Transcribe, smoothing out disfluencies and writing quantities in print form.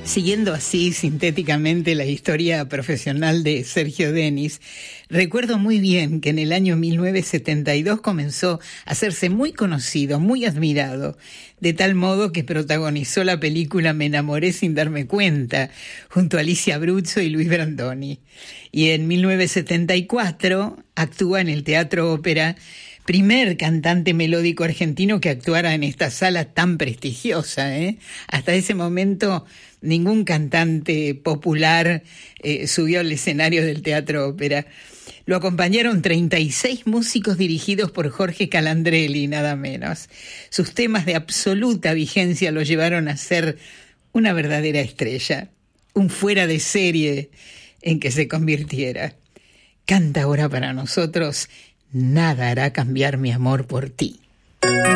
Siguiendo así sintéticamente la historia profesional de Sergio Denis, recuerdo muy bien que en el año 1972 comenzó a hacerse muy conocido, muy admirado, de tal modo que protagonizó la película Me enamoré sin darme cuenta, junto a Alicia Abruzzo y Luis Brandoni. Y en 1974 actúa en el Teatro Ópera, primer cantante melódico argentino que actuara en esta sala tan prestigiosa, Hasta ese momento ningún cantante popular subió al escenario del Teatro Ópera. Lo acompañaron 36 músicos dirigidos por Jorge Calandrelli, nada menos. Sus temas de absoluta vigencia lo llevaron a ser una verdadera estrella, un fuera de serie en que se convirtiera. Canta ahora para nosotros Nada hará cambiar mi amor por ti.